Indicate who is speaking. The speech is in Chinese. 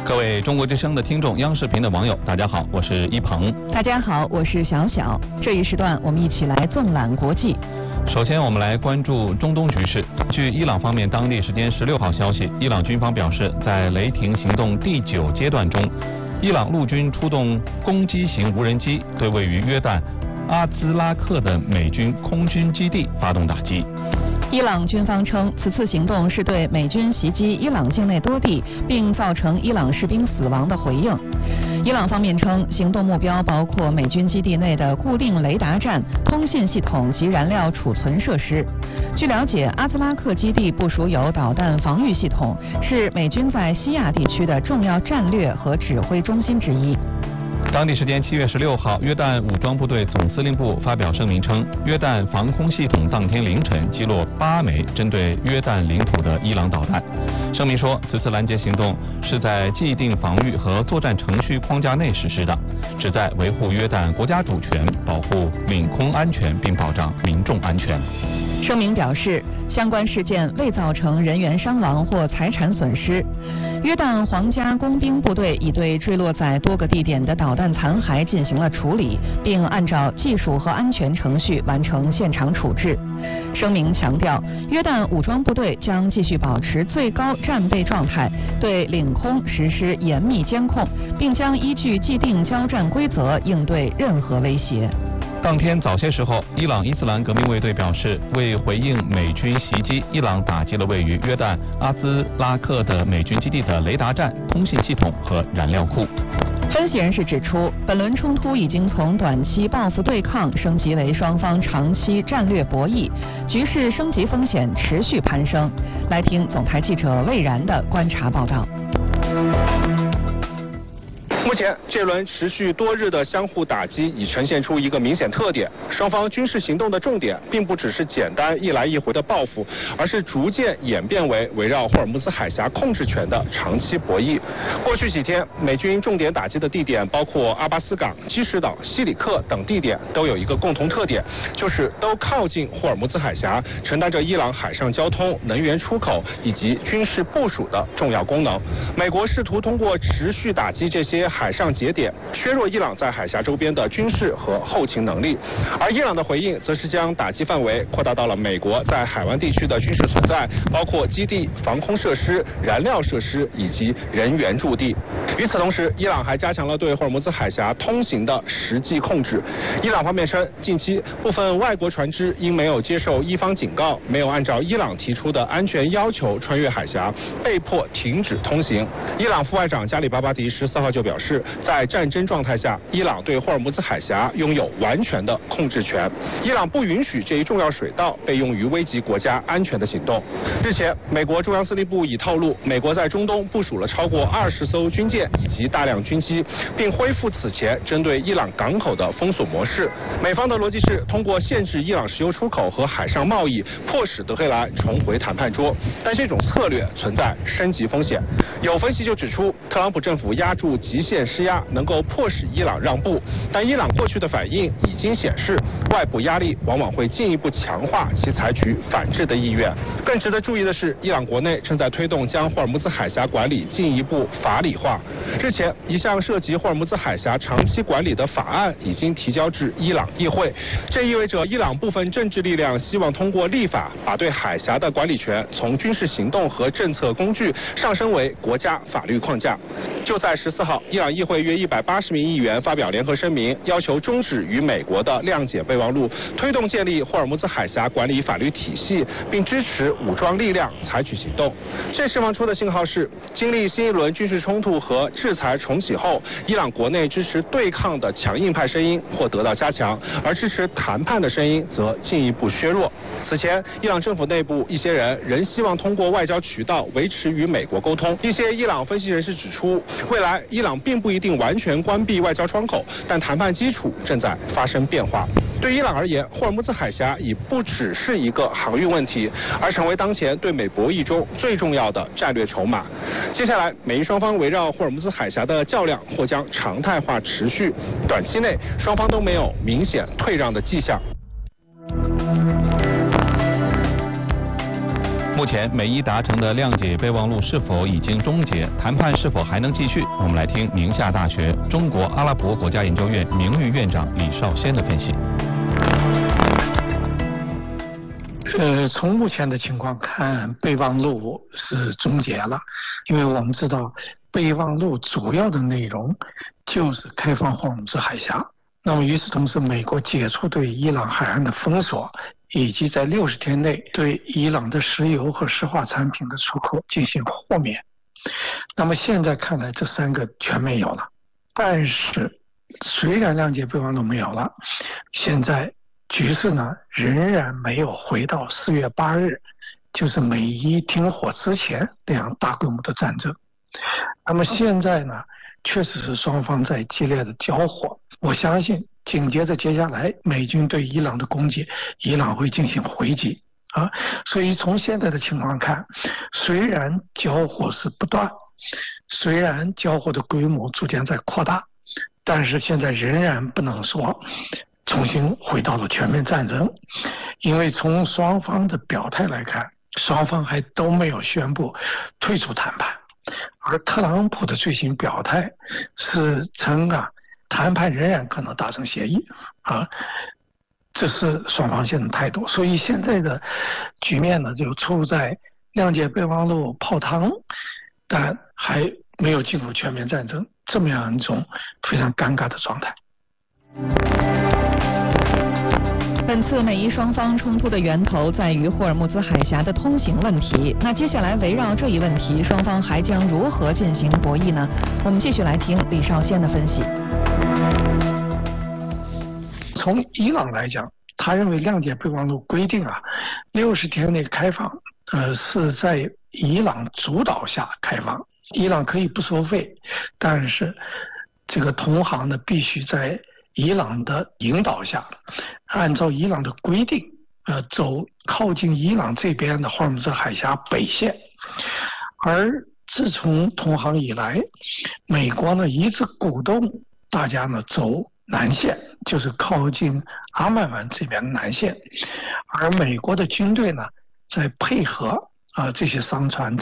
Speaker 1: 各位中国之声的听众、央视频的网友，大家好，我是一鹏。
Speaker 2: 大家好，我是小小。这一时段，我们一起来纵览国际。
Speaker 1: 首先，我们来关注中东局势。据伊朗方面当地时间16号消息，伊朗军方表示，在雷霆行动第9阶段中，伊朗陆军出动攻击型无人机，对位于约旦阿兹拉克的美军空军基地发动打击。
Speaker 2: 伊朗军方称，此次行动是对美军袭击伊朗境内多地并造成伊朗士兵死亡的回应。伊朗方面称，行动目标包括美军基地内的固定雷达站、通信系统及燃料储存设施。据了解，阿兹拉克基地部署有导弹防御系统，是美军在西亚地区的重要战略和指挥中心之一。
Speaker 1: 当地时间7月16号，约旦武装部队总司令部发表声明称，约旦防空系统当天凌晨击落8枚针对约旦领土的伊朗导弹。声明说，此次拦截行动是在既定防御和作战程序框架内实施的，旨在维护约旦国家主权、保护领空安全并保障民众安全。
Speaker 2: 声明表示，相关事件未造成人员伤亡或财产损失。约旦皇家工兵部队已对坠落在多个地点的导弹残骸进行了处理，并按照技术和安全程序完成现场处置。声明强调，约旦武装部队将继续保持最高战备状态，对领空实施严密监控，并将依据既定交战规则应对任何威胁。
Speaker 1: 当天早些时候，伊朗伊斯兰革命卫队表示，为回应美军袭击，伊朗打击了位于约旦阿兹拉克的美军基地的雷达站、通信系统和燃料库。
Speaker 2: 分析人士指出，本轮冲突已经从短期报复对抗升级为双方长期战略博弈，局势升级风险持续攀升。来听总台记者魏然的观察报道。
Speaker 3: 目前，这轮持续多日的相互打击已呈现出一个明显特点：双方军事行动的重点并不只是简单一来一回的报复，而是逐渐演变为围绕霍尔木兹海峡控制权的长期博弈。过去几天，美军重点打击的地点包括阿巴斯港、基什岛、西里克等地点，都有一个共同特点，就是都靠近霍尔木兹海峡，承担着伊朗海上交通、能源出口以及军事部署的重要功能。美国试图通过持续打击这些海上节点，削弱伊朗在海峡周边的军事和后勤能力，而伊朗的回应则是将打击范围扩大到了美国在海湾地区的军事存在，包括基地、防空设施、燃料设施以及人员驻地。与此同时，伊朗还加强了对霍尔木兹海峡通行的实际控制。伊朗方面称，近期部分外国船只因没有接受伊方警告，没有按照伊朗提出的安全要求穿越海峡，被迫停止通行。伊朗副外长加里巴巴迪14号就表示，在战争状态下，伊朗对霍尔木兹海峡拥有完全的控制权。伊朗不允许这一重要水道被用于危及国家安全的行动。日前，美国中央司令部已透露，美国在中东部署了超过20艘军舰以及大量军机，并恢复此前针对伊朗港口的封锁模式。美方的逻辑是通过限制伊朗石油出口和海上贸易，迫使德黑兰重回谈判桌。但这种策略存在升级风险。有分析就指出，特朗普政府压住极限施压能够迫使伊朗让步，但伊朗过去的反应已经显示，外部压力往往会进一步强化其采取反制的意愿。更值得注意的是，伊朗国内正在推动将霍尔木兹海峡管理进一步法理化。日前，一项涉及霍尔木兹海峡长期管理的法案已经提交至伊朗议会，这意味着伊朗部分政治力量希望通过立法，把对海峡的管理权从军事行动和政策工具上升为国家法律框架。就在14号，伊朗议会约180名议员发表联合声明，要求终止与美国的谅解备忘录，推动建立霍尔木兹海峡管理法律体系，并支持武装力量采取行动。这释放出的信号是，经历新一轮军事冲突和制裁重启后，伊朗国内支持对抗的强硬派声音或得到加强，而支持谈判的声音则进一步削弱。此前，伊朗政府内部一些人仍希望通过外交渠道维持与美国沟通。一些伊朗分析人士指出，未来伊朗并不一定完全关闭外交窗口，但谈判基础正在发生变化。对伊朗而言，霍尔木兹海峡已不只是一个航运问题，而成为当前对美博弈中最重要的战略筹码。接下来，美伊双方围绕霍尔木兹海峡的较量或将常态化持续，短期内双方都没有明显退让的迹象。
Speaker 1: 目前美伊达成的谅解备忘录是否已经终结？谈判是否还能继续？我们来听宁夏大学中国阿拉伯国家研究院名誉院长李少先的分析。
Speaker 4: 从目前的情况看，备忘录是终结了，因为我们知道备忘录主要的内容就是开放霍尔木兹海峡。那么与此同时，美国解除对伊朗海岸的封锁，以及在60天内对伊朗的石油和石化产品的出口进行豁免。那么现在看来，这3个全没有了。但是虽然谅解备忘录没有了，现在局势呢仍然没有回到4月8日，就是美伊停火之前那样大规模的战争。那么现在呢，确实是双方在激烈的交火。我相信紧接着接下来美军对伊朗的攻击，伊朗会进行回击啊。所以从现在的情况看，虽然交火是不断，虽然交火的规模逐渐在扩大，但是现在仍然不能说重新回到了全面战争，因为从双方的表态来看，双方还都没有宣布退出谈判，而特朗普的最新表态是称谈判仍然可能达成协议啊，这是双方现在的态度。所以现在的局面呢，就处在谅解备忘录泡汤，但还没有进入全面战争这么样一种非常尴尬的状态。
Speaker 2: 本次美伊双方冲突的源头在于霍尔木兹海峡的通行问题。那接下来围绕这一问题，双方还将如何进行博弈呢？我们继续来听李少先的分析。
Speaker 4: 从伊朗来讲，他认为谅解备忘录规定60天内开放，是在伊朗主导下开放，伊朗可以不收费，但是这个同行呢必须在伊朗的引导下，按照伊朗的规定，走靠近伊朗这边的霍尔木兹海峡北线。而自从同行以来，美国呢一直鼓动大家呢走南线，就是靠近阿曼湾这边的南线。而美国的军队呢在配合这些商船